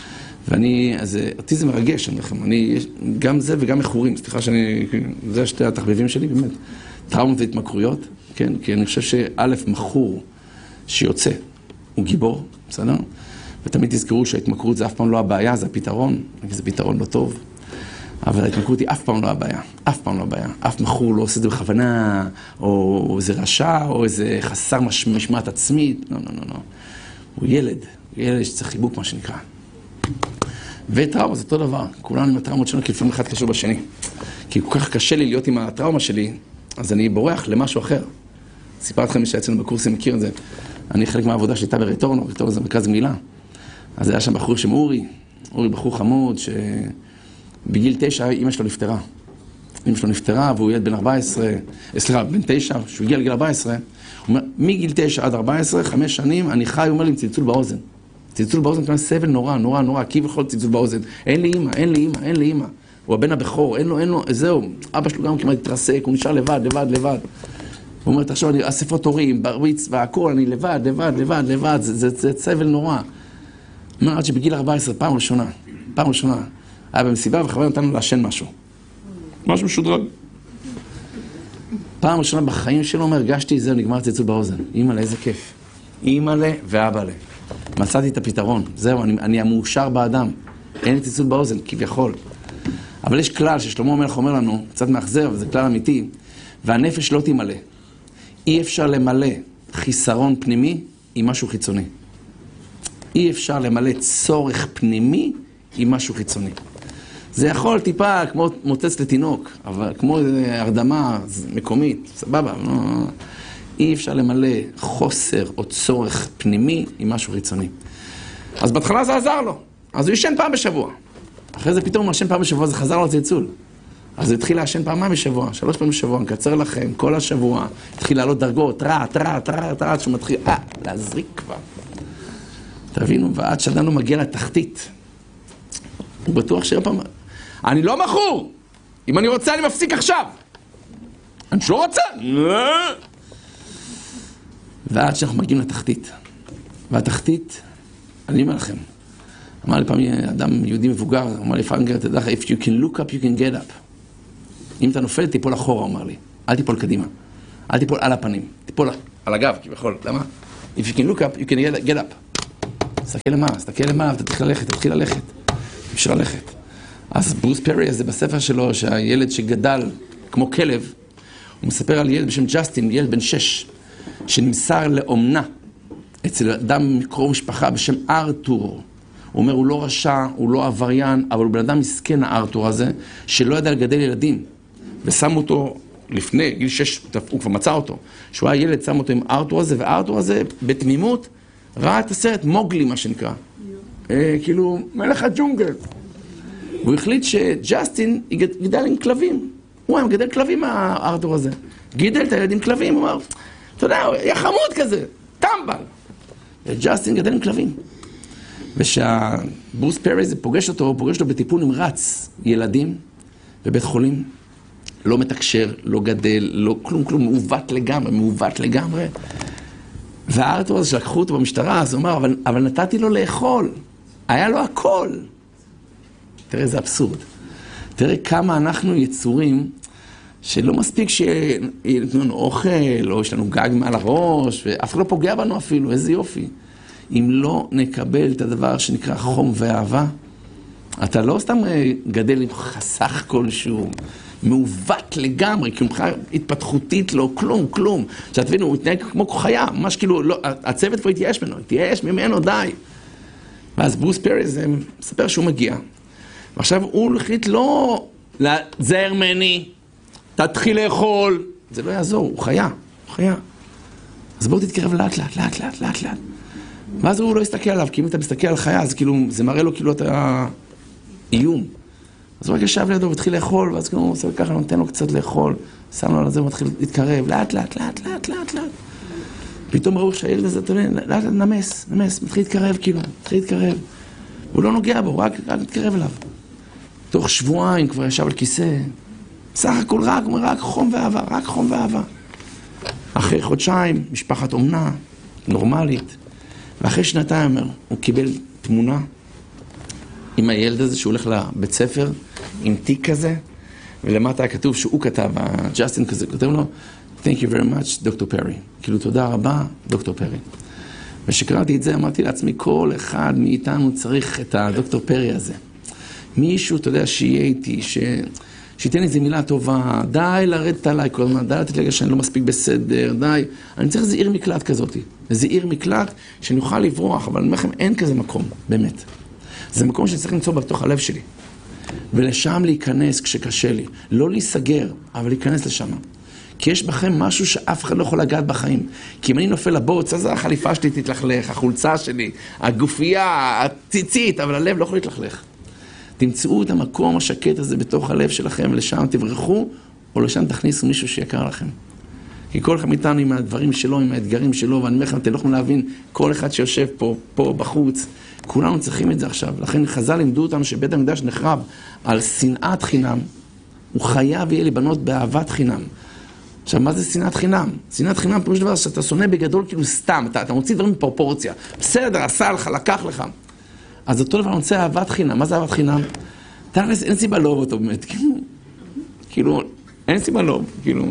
אז אותי זה מרגש, גם זה וגם מחורים, סליחה זה שתי התחביבים שלי, באמת. טראומות והתמכרויות, כן? כי אני חושב שא' מחור שיוצא, הוא גיבור, בסדר? ותמיד תזכרו שההתמכרות זה אף פעם לא הבעיה, זה הפתרון, זה פתרון לא טוב. אבל ההתמכרות היא אף פעם לא הבעיה, אף פעם לא הבעיה. אף מחור לא עושה את זה בכוונה, או איזה רשע, או איזה חסר משמעת עצמית, לא. הוא ילד שצריך חיבוק, מה שנקרא. וטראומה זה אותו דבר, כולנו עם הטראומות שלנו, כי לפעמים אחד קשור בשני. כי כל כך קשה לי להיות עם הטראומה שלי, אז אני בורח למשהו אחר. סיפרתי לכם שאצלנו בקורסים מכיר את זה. אני חלק מהעבודה שלי הייתה ברטורנו, רטורנו זה מרכז גמילה. אז היה שם בחור שם אורי בחור חמוד, שבגיל 9 אמא שלו נפטרה, והוא ילד בן 14, בן 9, שהוא הגיע לגיל 14, הוא אומר, מגיל 9 עד 14, 5 שנים, אני חי, הוא אומר לי, עם צלצול באוזן. צלצול באוזן כמה סבל נורא, כביכול צלצול באוזן. אין לי אמא. הוא הבן הבכור, אין לו, זהו. אבא שלו גם כמעט התרסק, הוא נשאר לבד. הוא אומר, תחשוב, אני אספות הורים, ברביץ והכל, אני לבד, זה סבל נורא. הוא אומר, עד שבגיל 14, פעם ראשונה, היה במסיבה וחבר נתנו לעשן משהו משודרג. פעם ראשונה בחיים שלו, אומר, הרגשתי, זהו, נגמר צלצול באוזן. אימא'לה, איזה כיף. אימא'לה ואבא'לה. מצאתי את הפתרון. זהו, אני המאושר באדם. אין לי צלצול באוזן, כביכול. אבל יש כלל ששלמה המלך אומר לנו, קצת מאכזב, וזה כלל אמיתי, והנפש לא תמלא. אי אפשר למלא חיסרון פנימי עם משהו חיצוני. אי אפשר למלא צורך פנימי עם משהו חיצוני. זה יכול טיפה כמו מוצץ לתינוק, אבל כמו הרדמה מקומית, סבבה. אי אפשר למלא חוסר או צורך פנימי עם משהו חיצוני. אז בהתחלה זה עזר לו. אז הוא ישן פעם בשבוע. אחרי זה פתאום הוא ישן פעם בשבוע, זה חזר לו צלצול. אז הוא התחיל להשן פעמיים בשבוע, 3 פעמים בשבוע, נקצר לכם, כל השבוע. התחיל לעלות דרגות, רע, שהוא מתחיל, להזריק כבר. תבינו, ועד שאדם לא מגיע לתחתית. הוא בטוח פעם, אני לא מכור! אם אני רוצה, אני מפסיק עכשיו! אני לא רוצה. ועד שאנחנו מגיעים לתחתית. והתחתית, אני אומר לכם, אמר לי פעם אדם יהודי מבוגר, אמר לי פנגר, תדע לך, if you can look up, you can get up. אם אתה נופל, תיפול אחורה, אמר לי. אל תיפול קדימה. אל תיפול על הפנים. תיפול על הגב, כביכול. למה? If you can look up, you can get up. תסתכל למעלה, תתחיל ללכת. אפשר ללכת. אז ברוס פרי הזה בספר שלו, שהילד שגדל כמו כלב, הוא מספר על ילד בשם ג'סטין, ילד בן 6, שנמסר לאומנה אצל אדם מקרוב משפחה בשם ארתור. הוא אומר, הוא לא רשע, הוא לא עבריין, אבל הוא בן אדם מסכן הארתור הזה, שלא ידע לגדל ילדים. ושם אותו לפני גיל 6, הוא כבר מצא אותו. שהוא היה ילד, שם אותו עם ארתור הזה, והארתור הזה בתמימות ראה את הסרט מוגלי, מה שנקרא. כאילו, מלך הג'ונגל. הוא החליט שג'סטין יגדל עם כלבים. הוא היה מגדל כלבים הארתור הזה. גידל את הילדים כלבים, הוא אמר, אתה יודע, הוא היה חמוד כזה, טמבל. וג'סטין גדל עם כלבים. ושהברוס פרי זה פוגש אותו בטיפול נמרץ ילדים בבית חולים, לא מתקשר, לא גדל, לא כלום, מעוות לגמרי. והארתור הזה שלקחו אותו במשטרה, אז הוא אמר, אבל נתתי לו לאכול, היה לו הכל. תראה, זה אבסורד. תראה כמה אנחנו יצורים שלא מספיק שיתנו לנו אוכל, או יש לנו גג מעל הראש, ואף אחד לא פוגע בנו אפילו, איזה יופי. אם לא נקבל את הדבר שנקרא חום ואהבה, אתה לא סתם גדל עם חסך כלשהו, מעוות לגמרי, כי הוא התפתחותית לא, כלום. שאת תבינו, הוא התנהג כמו חיה, ממש כאילו, לא, הצוות כבר התייאש ממנו, די. ואז ברוס פרי זה מספר שהוא מגיע. ועכשיו הוא החליט לא לזהר מני, תתחיל לאכול. זה לא יעזור, הוא חיה. אז בואו תתקרב לאט. ואז הוא לא יסתכל עליו, כי אם אתה מסתכל על חיה, אז כאילו, זה מראה לו כאילו אתה איום. אז הוא רק ישב לידו והתחיל לאכול, ואז כאילו הוא עושה ככה, נותן לו קצת לאכול, שם לו על זה ומתחיל להתקרב, לאט. פתאום ראו שהילד הזה, לאט, נמס, מתחיל להתקרב. הוא לא נוגע בו, רק מתקרב אליו. תוך שבועיים כבר ישב על כיסא, סך הכל רק חום ואהבה. אחרי חודשיים, משפחת אומנה, נורמלית, ואחרי שנתיים הוא קיבל תמונה עם הילד הזה שהוא הולך לבית ספר, עם תיק כזה, ולמטה היה כתוב שהוא כתב, ג'סטין כזה, כותב לו, Thank you very much, דוקטור פרי. כאילו, תודה רבה, דוקטור פרי. ושקראתי את זה, אמרתי לעצמי, כל אחד מאיתנו צריך את הדוקטור פרי הזה. מישהו, אתה יודע, שיהיה איתי, שייתן איזו מילה טובה, די לרדת עליי כל הזמן, די לתת לי שאני לא מספיק בסדר, די. אני צריך איזה עיר מקלט כזאת. איזה עיר מקלט שאני אוכל לברוח, אבל אני אומר לכם, אין כזה מקום, באמת. זה מקום שאני צריך למצוא בתוך הלב שלי. ולשם להיכנס כשקשה לי. לא להיסגר, אבל להיכנס לשם. כי יש בכם משהו שאף אחד לא יכול לגעת בחיים. כי אם אני נופל לבוץ, אז החליפה שלי תתלכלך, החולצה שלי, הגופייה, הציצית, אבל הלב לא יכול להתלכלך. תמצאו את המקום השקט הזה בתוך הלב שלכם, ולשם תברחו, או לשם תכניסו מישהו שיקר לכם. כי כל אחד מאיתנו עם הדברים שלו, עם האתגרים שלו, ואני אומר לכם, אתם לא יכולים להבין, כל אחד שיושב פה בחוץ, כולנו צריכים את זה עכשיו. לכן חז"ל לימדו אותנו שבית המקדש נחרב על שנאת חינם, הוא חייב יהיה לבנות באהבת חינם. עכשיו, מה זה שנאת חינם? שנאת חינם פירוש דבר שאתה שונא בגדול כאילו סתם, אתה מוציא דברים בפרופורציה. בסדר, עשה לך, לקח לך. אז אותו דבר אני רוצה אהבת חינם. מה זה אהבת חינם? אין סיבה לאהוב אותו באמת. כאילו, אין סיבה לאהוב. כאילו,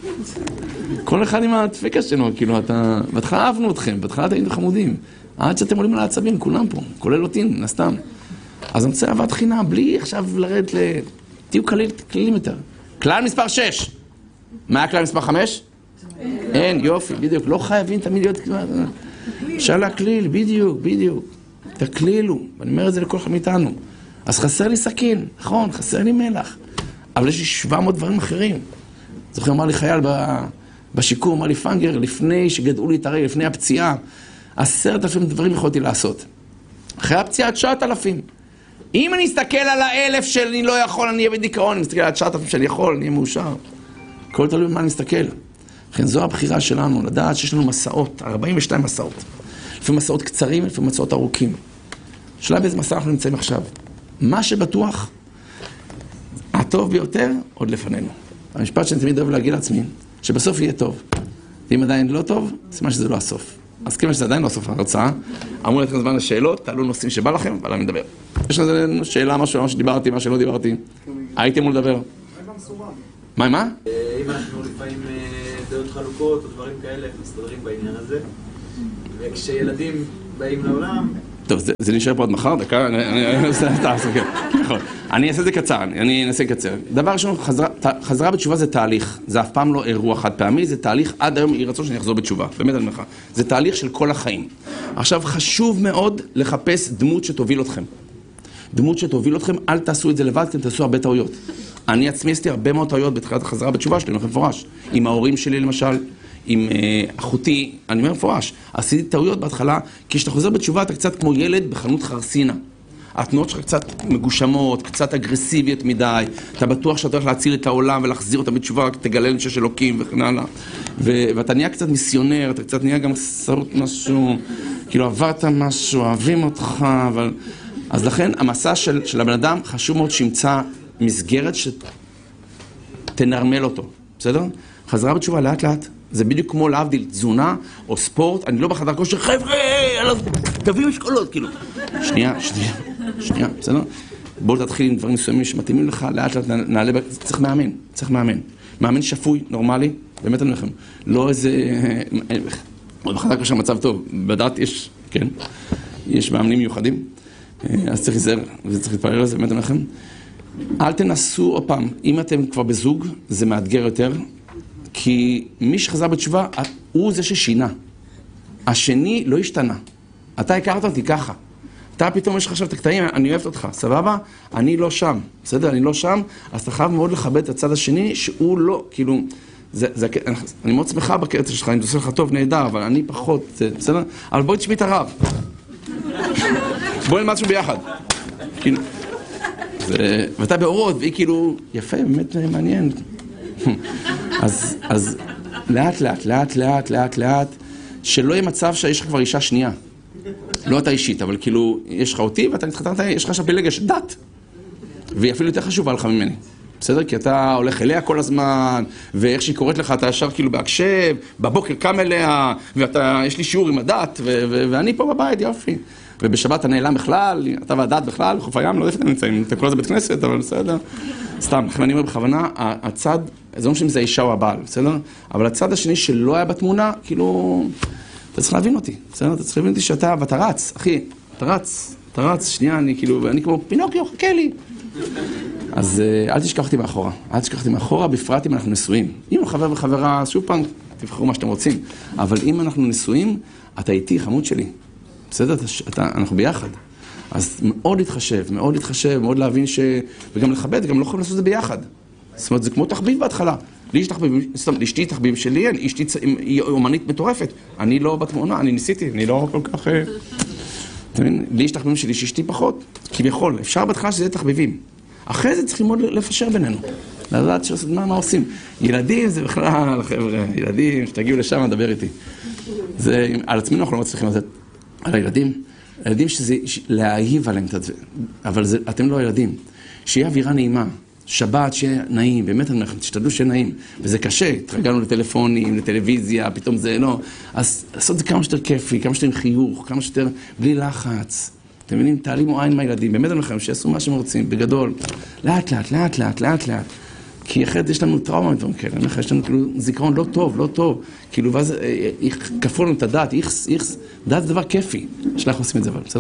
כל אחד עם הדפקה שלו, כאילו, בהתחלה אהבנו אתכם, בהתחלה הייתם חמודים. עד שאתם עולים על העצבים, כולם פה, כולל אותי, נסתם. אז אני רוצה אהבת חינם, בלי עכשיו לרדת תהיו כללים יותר. כלל מספר 6. מה הכלל מספר 5? אין, יופי, בדיוק. לא חייבים תמיד להיות אפשר להכליל, בדיוק. תכלילו, ואני אומר את זה לכל אחד מאיתנו. אז חסר לי סכין, נכון, חסר לי מלח. אבל יש לי 700 דברים אחרים. זוכר, אמר לי חייל בשיקום, אמר לי פנגר, לפני שגדעו לי את הרגל, לפני הפציעה, 10,000 דברים יכולתי לעשות. אחרי הפציעה 9,000. אם אני אסתכל על 1,000 שאני לא יכול, אני אהיה בדיכאון. אם אני אסתכל על 9,000 שאני יכול, אני אהיה מאושר. כל תלוי במה אני אסתכל. לכן זו הבחירה שלנו, לדעת שיש לנו מסעות, 42 מסעות. לפעמים מסעות קצרים, לפעמים מסעות ארוכים. שאלה באיזה מסע אנחנו נמצאים עכשיו. מה שבטוח, הטוב ביותר עוד לפנינו. המשפט שאני תמיד אוהב להגיד לעצמי, שבסוף יהיה טוב. ואם עדיין לא טוב, סימן שזה לא הסוף. אז כיוון שזה עדיין לא הסוף ההרצאה, אמרו לכם זמן לשאלות, תעלו נושאים שבא לכם, ועליהם נדבר. יש לזה שאלה, משהו שדיברתי, מה שלא דיברתי. הייתי אמור לדבר. מה? אם אנחנו לפעמים דעות חלוקות או דברים כאלה, מסתדרים בעניין הזה. וכשילדים באים לעולם... טוב, זה נשאר פה עד מחר, דקה, אני אעשה את זה קצר, אני אנסה לקצר. דבר ראשון, חזרה בתשובה זה תהליך, זה אף פעם לא אירוע חד פעמי, זה תהליך, עד היום יהיה רצון שאני אחזור בתשובה, באמת אני אומר לך, זה תהליך של כל החיים. עכשיו, חשוב מאוד לחפש דמות שתוביל אתכם. דמות שתוביל אתכם, אל תעשו את זה לבד, כי תעשו הרבה טעויות. אני עצמי עשיתי הרבה מאוד טעויות בתחילת החזרה בתשובה שלי, אני אומר מפורש. עם ההורים שלי למשל, עם אחותי, אני אומר מפורש, עשיתי טעויות בהתחלה, כי כשאתה חוזר בתשובה אתה קצת כמו ילד בחנות חרסינה. התנועות שלך קצת מגושמות, קצת אגרסיביות מדי, אתה בטוח שאתה הולך להציל את העולם ולהחזיר אותה בתשובה, רק תגלה שיש אלוקים וכן הלאה. ואתה נהיה קצת מיסיונר, אתה קצת נהיה גם שרות משהו, כאילו עברת משהו, אוהבים אותך, אבל... אז לכן המסע של הבן אדם חשוב מאוד שימצא מסגרת שתנרמל אותו, בסדר? חזרה בתשובה לאט לאט. זה בדיוק כמו להבדיל תזונה או ספורט, אני לא בחדר כושר, חבר'ה, תביאו משקולות, כאילו. שנייה, בסדר? בואו תתחיל עם דברים מסוימים שמתאימים לך, לאט לאט נעלה, צריך מאמן. מאמן שפוי, נורמלי, באמת אני לכם. לא איזה... עוד בחדר כושר מצב טוב, בדעת יש, כן, יש מאמנים מיוחדים, אז צריך להיזהר, וצריך להתפלל על זה, באמת אני לכם. אל תנסו, עוד פעם, אם אתם כבר בזוג, זה מאתגר יותר, כי מי שחזר בתשובה, הוא זה ששינה. השני לא השתנה. אתה הכרת אותי ככה. אתה פתאום יש לך עכשיו את הקטעים, אני אוהבת אותך, סבבה? אני לא שם, בסדר? אני לא שם, אז אתה חייב מאוד לכבד את הצד השני, שהוא לא, כאילו, אני מאוד שמחה בקטע שלך, אני עושה לך טוב, נהדר, אבל אני פחות, בסדר? אבל בואי תשמעי את הרב. בואי נלמד משהו ביחד. ואתה באורות, והיא כאילו, יפה, באמת מעניין. אז לאט, שלא יהיה מצב שיש לך כבר אישה שנייה. לא אתה אישית, אבל כאילו, יש לך אותי ואתה נתחתנת, יש לך עכשיו פילגש של דת. והיא אפילו יותר חשובה לך ממני. בסדר? כי אתה הולך אליה כל הזמן, ואיך שהיא קוראת לך, אתה ישר כאילו בהקשב, בבוקר קם אליה, יש לי שיעור עם הדת, ואני פה בבית, יופי. ובשבת אתה נעלם בכלל, אתה והדת בכלל, חוף הים, לא יודע איפה אתם נמצאים, אתה קורא לזה בית כנסת, אבל בסדר. סתם, לכן אני אומר בכוונה, הצד, זה לא משנה אם זה האישה או הבעל, בסדר? אבל הצד השני שלא היה בתמונה, כאילו, אתה צריך להבין אותי, בסדר? אתה צריך להבין אותי שאתה, ואתה רץ, אחי, אתה רץ, שנייה, אני כמו פינוקיו, חכה לי. אז אל תשכח אותי מאחורה, בפרט אם אנחנו נשואים. אם חבר וחברה, שוב פעם, תבחרו מה שאתם רוצים. אבל אם אנחנו נשואים, אתה איתי, חמוד שלי. בסדר? אנחנו ביחד. אז מאוד להתחשב, מאוד להבין וגם לכבד, גם לא יכולים לעשות את זה ביחד. זאת אומרת, זה כמו תחביב בהתחלה. לי יש תחביב, לאשתי תחביב שלי, אשתי היא אומנית מטורפת. אני לא בתמונה, אני ניסיתי, אני לא כל כך... אתה מבין? לי יש תחביבים שלי, שאשתי פחות, כביכול. אפשר בהתחלה שזה יהיה תחביבים. אחרי זה צריכים מאוד לפשר בינינו. לדעת מה עושים. ילדים זה בכלל, חבר'ה, ילדים, שתגיעו לשם, נדבר איתי. זה, על עצמנו אנחנו לא מצליחים לתת. על הילדים שזה להאהיב עליהם את זה. אבל אתם לא ילדים. שיהיה אווירה נעימה. שבת שיהיה נעים, באמת אני אומר, תשתדלו שיהיה נעים. וזה קשה, התרגלנו לטלפונים, לטלוויזיה, פתאום זה לא. אז לעשות את זה כמה שיותר כיפי, כמה שיותר עם חיוך, כמה שיותר בלי לחץ. אתם מבינים, תעלימו עין מהילדים, באמת אני אומר לכם, שיעשו מה שהם רוצים, בגדול. לאט. כי אחרת יש לנו טראומה מדברים כאלה, אני אומר לך, יש לנו כאילו זיכרון לא טוב. כאילו, ואז כפרו לנו את הדעת, דעת זה דבר כיפי. שלח עושים את זה, אבל בסדר?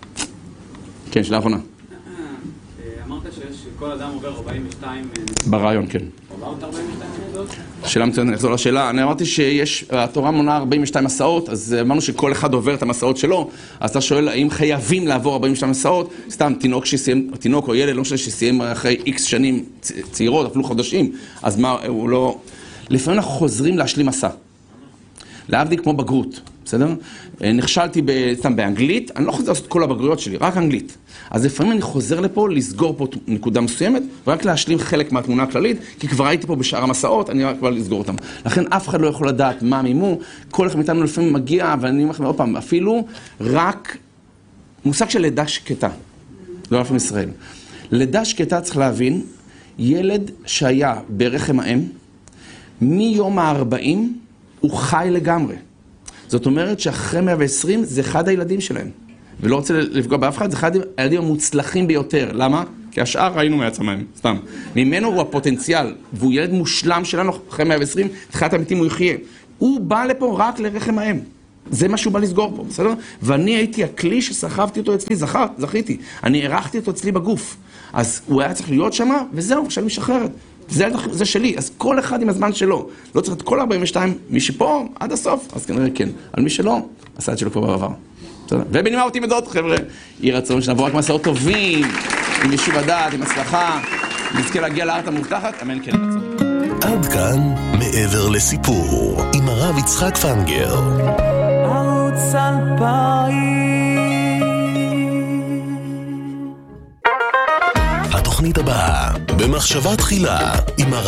כן, שאלה אחרונה. אמרת שכל אדם עובר 42... ברעיון, כן. עוברת 42 נדות? שאלה מצוינת, אני אחזור לשאלה. אני אמרתי שהתורה מונה 42 מסעות, אז אמרנו שכל אחד עובר את המסעות שלו, אז אתה שואל, האם חייבים לעבור 42 מסעות? סתם, תינוק או ילד, לא משנה שסיים אחרי X שנים צעירות, אפילו חודשים, אז מה, הוא לא... לפעמים אנחנו חוזרים להשלים מסע. להבדיל כמו בגרות, בסדר? נכשלתי סתם באנגלית, אני לא חוזר לעשות כל הבגרויות שלי, רק אנגלית. אז לפעמים אני חוזר לפה לסגור פה נקודה מסוימת, ורק להשלים חלק מהתמונה הכללית, כי כבר הייתי פה בשאר המסעות, אני רק כבר לסגור אותם. לכן אף אחד לא יכול לדעת מה מימו, כל אחד מאיתנו לפעמים מגיע, ואני אומר לכם עוד פעם, אפילו רק מושג של לידה שקטה, לא לפעמים ישראל. לידה שקטה צריך להבין, ילד שהיה ברחם האם, מיום ה-40 הוא חי לגמרי. זאת אומרת שאחרי 120 זה אחד הילדים שלהם. ולא רוצה לפגוע באף אחד, זה אחד הילדים המוצלחים ביותר. למה? כי השאר ראינו מעצם מהם, סתם. ממנו הוא הפוטנציאל, והוא ילד מושלם שלנו אחרי 120, תחילת המתים הוא יחיה. הוא בא לפה רק לרחם האם. זה מה שהוא בא לסגור פה, בסדר? ואני הייתי הכלי שסחבתי אותו אצלי, זכיתי. אני ערכתי אותו אצלי בגוף. אז הוא היה צריך להיות שם, וזהו, עכשיו משחררת. זה שלי, אז כל אחד עם הזמן שלו. לא צריך את כל 42, מי שפה עד הסוף, אז כנראה כן. על מי שלא, עשה את שלו כבר בעבר. ובנימה אותי מדעות, חבר'ה, יהי רצון שנעבור רק מסעות טובים, עם יישוב הדעת, עם הצלחה, נזכה להגיע לארץ המובטחת, אמן כן רצון. עד כאן מעבר לסיפור, עם הרב יצחק פנגר. ערוץ 2000. התוכנית הבאה, במחשבה תחילה, עם הרב